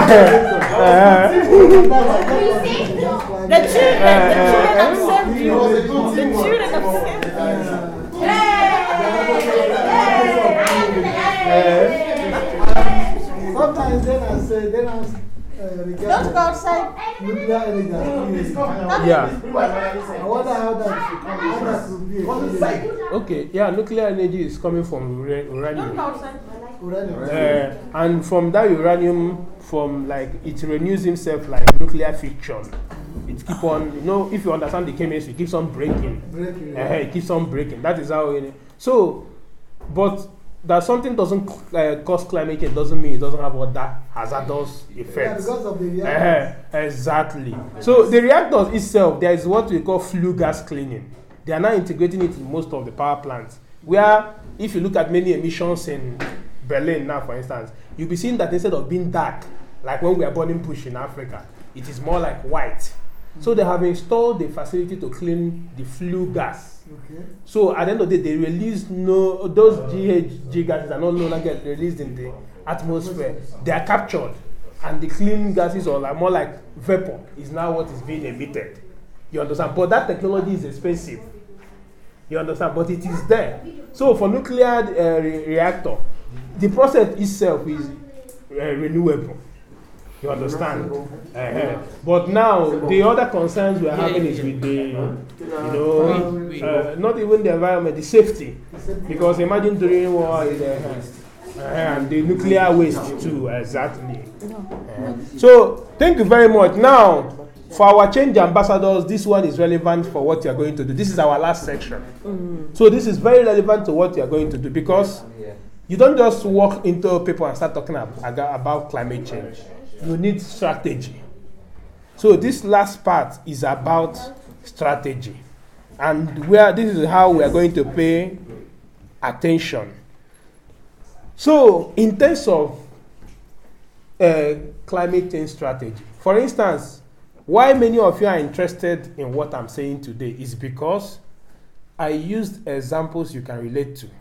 Sometimes then I say, don't go outside. Nuclear energy. Yeah. I wonder how that would be. Okay, yeah, nuclear energy is coming from uranium. Uranium. And from that uranium, it renews himself like nuclear fiction. It keeps on, if you understand the chemistry, it keeps on breaking. It keeps on breaking. That is how but that something doesn't cause climate change doesn't mean it doesn't have other hazardous effects. Yeah, because of the reactors. Exactly. So the reactors itself, there is what we call flue gas cleaning. They are now integrating it in most of the power plants. Where, if you look at many emissions in Berlin now, for instance, you'll be seeing that instead of being dark, like when we are burning bush in Africa, it is more like white. So they have installed the facility to clean the flue gas. Okay. So at the end of the day, they release those GHG gases are no longer released in the atmosphere. They are captured, and the clean gases are more like vapor is now what is being emitted. You understand? But that technology is expensive. You understand? But it is there. So for nuclear reactor, the process itself is renewable. You understand? But now the other concerns we are having is with the, not even the environment, the safety. Because imagine during war, and the nuclear waste too, exactly. So thank you very much. Now, for our change ambassadors, this one is relevant for what you are going to do. This is our last section. So this is very relevant to what you are going to do because you don't just walk into people and start talking about climate change. You need strategy. So this last part is about strategy. And this is how we are going to pay attention. So in terms of climate change strategy, for instance, why many of you are interested in what I'm saying today is because I used examples you can relate to.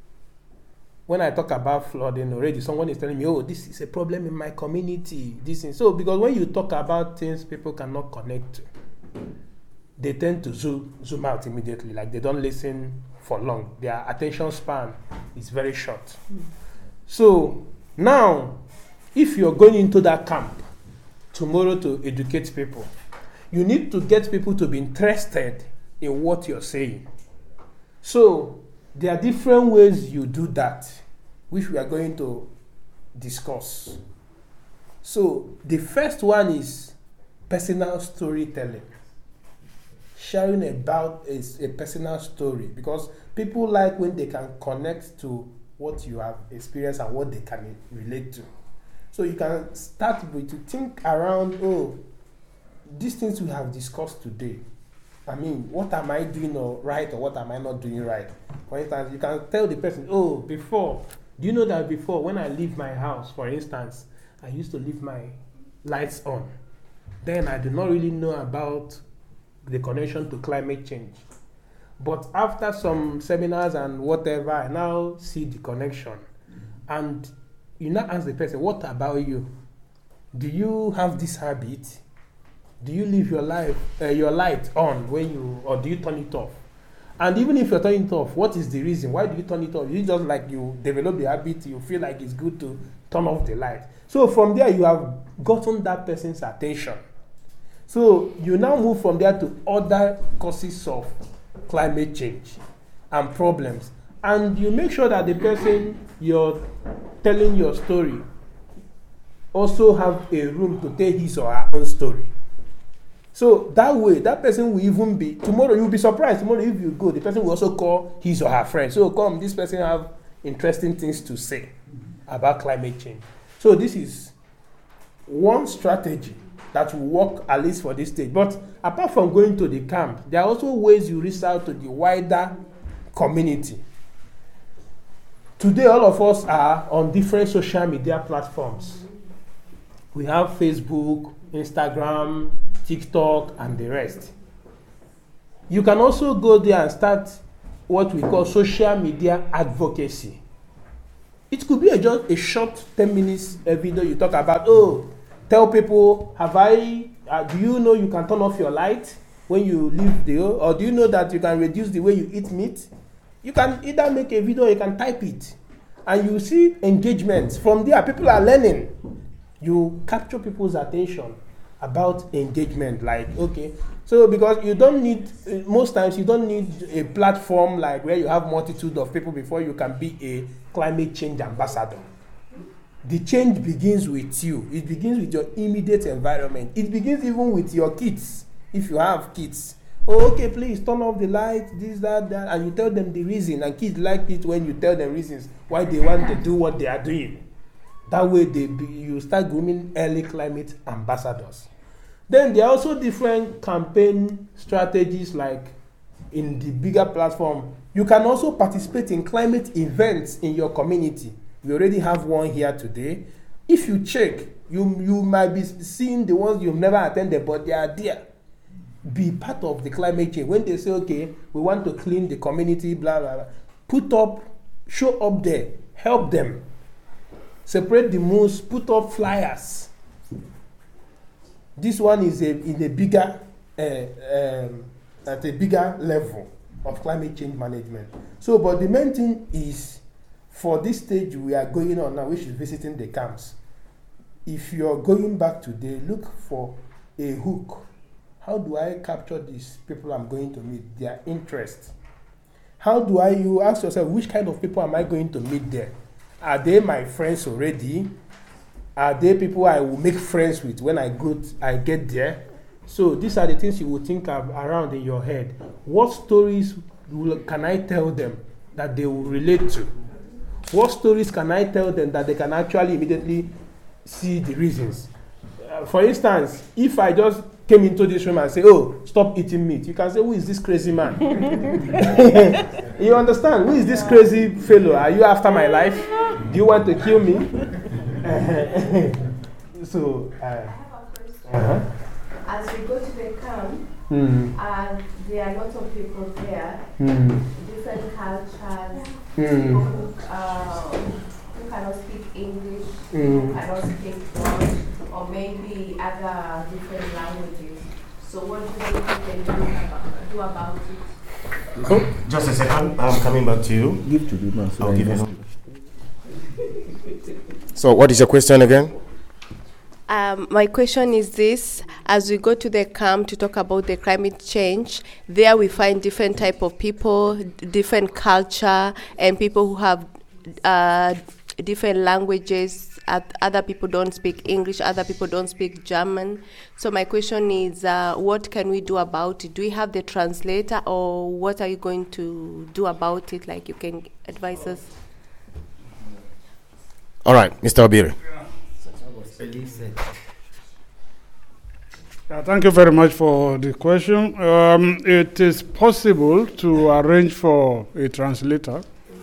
When I talk about flooding already, someone is telling me, oh, this is a problem in my community. So because when you talk about things people cannot connect to, they tend to zoom out immediately, like they don't listen for long. Their attention span is very short. So now, if you're going into that camp tomorrow to educate people, you need to get people to be interested in what you're saying. So there are different ways you do that, which we are going to discuss. So the first one is personal storytelling. Sharing about a personal story, because people like when they can connect to what you have experienced and what they can relate to. So you can start with to think around, these things we have discussed today. I mean, what am I doing right or what am I not doing right? For instance, you can tell the person, do you know that before when I leave my house, for instance, I used to leave my lights on. Then I did not really know about the connection to climate change. But after some seminars and whatever, I now see the connection. And you now ask the person, what about you? Do you have this habit? Do you leave your light on or do you turn it off? And even if you're turning it off, what is the reason? Why do you turn it off? Is it just like you develop the habit, you feel like it's good to turn off the light? So from there, you have gotten that person's attention. So you now move from there to other causes of climate change and problems. And you make sure that the person you're telling your story also have a room to tell his or her own story. So that way, that person will even be, tomorrow you'll be surprised, tomorrow if you go, the person will also call his or her friend. So come, this person have interesting things to say about climate change. So this is one strategy that will work at least for this stage. But apart from going to the camp, there are also ways you reach out to the wider community. Today, all of us are on different social media platforms. We have Facebook, Instagram, TikTok, and the rest. You can also go there and start what we call social media advocacy. It could be just a short 10 minutes video you talk about, tell people, do you know you can turn off your light when you leave the home? Or do you know that you can reduce the way you eat meat? You can either make a video or you can type it. And you see engagement. From there, people are learning. You capture people's attention about engagement. Like, okay, so because you don't need, most times you don't need a platform like where you have multitude of people before you can be a climate change ambassador. The change begins with you. It begins with your immediate environment. It begins even with your kids, if you have kids. Oh, okay, please turn off the light, this, that, and you tell them the reason. And kids like it when you tell them reasons why they want to do what they are doing. That way, you start grooming early climate ambassadors. Then there are also different campaign strategies, like in the bigger platform. You can also participate in climate events in your community. We already have one here today. If you check, you might be seeing the ones you've never attended, but they are there. Be part of the climate change. When they say, okay, we want to clean the community, blah, blah, blah, show up there, help them. Separate the moose, put up flyers. This one is in a bigger, at a bigger level of climate change management. So, but the main thing is, for this stage we are going on now, which is visiting the camps. If you're going back today, look for a hook. How do I capture these people I'm going to meet, their interest? You ask yourself, which kind of people am I going to meet there? Are they my friends already? Are they people I will make friends with when I get there? So these are the things you will think of around in your head. What stories can I tell them that they will relate to? What stories can I tell them that they can actually immediately see the reasons? For instance, if I just came into this room and say, oh, stop eating meat, you can say, who is this crazy man? You understand? Who is this crazy fellow? Are you after my life? Do you want to kill me? So, I have a question. As we go to the camp, and there are lots of people there, different cultures, people who cannot speak English, who cannot speak French, or maybe other different languages. So what do they think they do about it? Oh, just a second, I'm coming back to you. Give to the man. I'll give him. So what is your question again? My question is this: as we go to the camp to talk about the climate change, there we find different type of people, different culture, and people who have different languages. Other people don't speak English, other people don't speak German. So my question is, what can we do about it? Do we have the translator, or what are you going to do about it? Like, you can advise us. All right, Mr. Obiri. Thank you very much for the question. It is possible to arrange for a translator.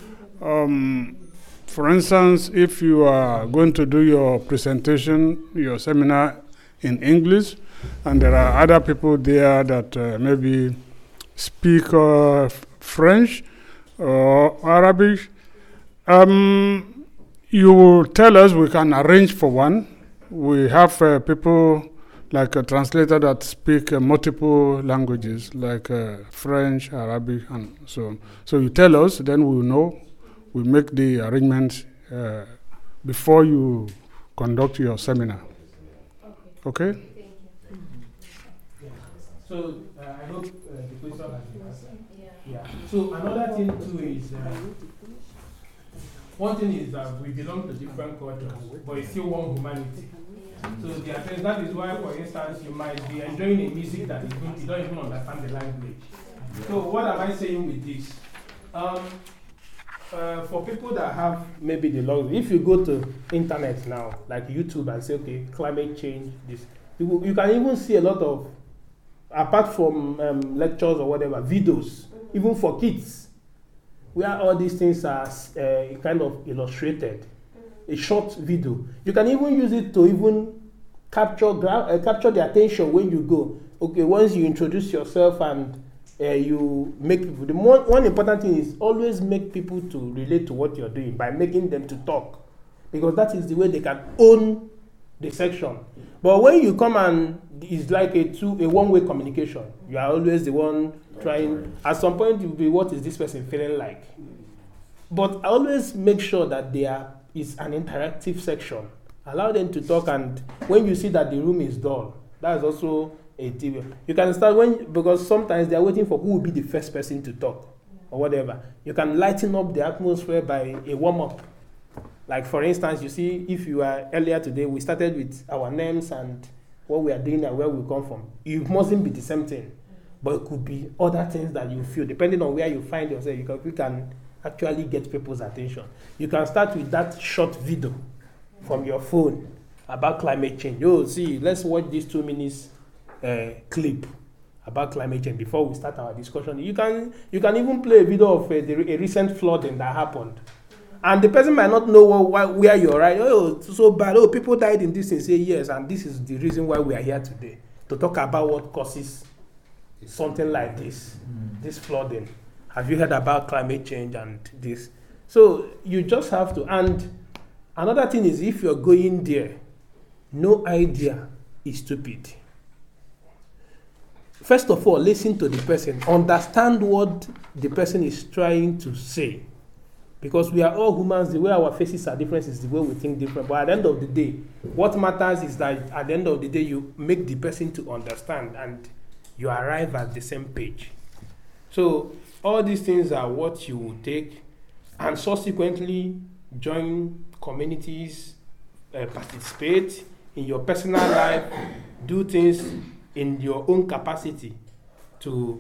For instance, if you are going to do your presentation, your seminar in English, and there are other people there that maybe speak French or Arabic, you will tell us, we can arrange for one. We have people like a translator that speak multiple languages, like French, Arabic, and so on. So you tell us, then we will know. We make the arrangements before you conduct your seminar. Okay? Thank you. So I hope the question has been answered. Yeah. So another thing too is, one thing is that we belong to different cultures, but it's still one humanity. So that is why, for instance, you might be enjoying a music that you don't even understand the language. So what am I saying with this? For people that have maybe the law, if you go to internet now, like YouTube, and say, okay, climate change, this, you can even see a lot of, apart from lectures or whatever, videos, even for kids, where all these things are kind of illustrated, a short video. You can even use it to even capture the attention when you go. Okay, once you introduce yourself and you make people, one important thing is always make people to relate to what you're doing by making them to talk, because that is the way they can own the section. But when you come and it's like a one-way communication, you are always the one trying. At some point, it will be, what is this person feeling like? But I always make sure that there is an interactive section. Allow them to talk, and when you see that the room is dull, that is also a TV. You can start because sometimes they are waiting for who will be the first person to talk or whatever. You can lighten up the atmosphere by a warm-up. Like, for instance, you see, if you are earlier today, we started with our names and what we are doing and where we come from. It mustn't be the same thing, but it could be other things that you feel, depending on where you find yourself. You can actually get people's attention. You can start with that short video from your phone about climate change. Oh, see, let's watch this 2 minutes clip about climate change before we start our discussion. You can even play a video of a recent flooding that happened. And the person might not know where you're right. Oh, so bad. Oh, people died in this and say yes, and this is the reason why we are here today, to talk about what causes something like this, this flooding. Have you heard about climate change and this? So you just have to. And another thing is, if you're going there, no idea is stupid. First of all, listen to the person. Understand what the person is trying to say. Because we are all humans, the way our faces are different is the way we think different. But at the end of the day, what matters is that at the end of the day, you make the person to understand and you arrive at the same page. So all these things are what you will take, and subsequently join communities, participate in your personal life, do things in your own capacity to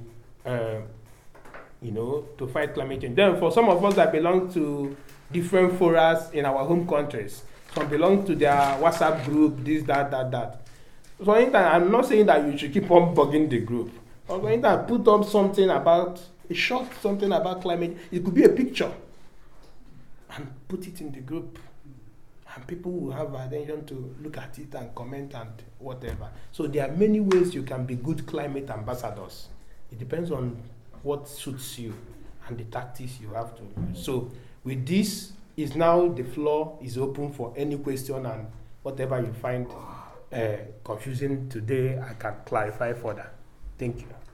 to fight climate change. Then for some of us that belong to different forums in our home countries, some belong to their WhatsApp group, this, that. So I'm not saying that you should keep on bugging the group. I'm going to put up something about climate. It could be a picture, and put it in the group. And people will have attention to look at it and comment and whatever. So there are many ways you can be good climate ambassadors. It depends on what suits you and the tactics you have to use. So with this, is now the floor is open for any question, and whatever you find confusing today, I can clarify further. Thank you.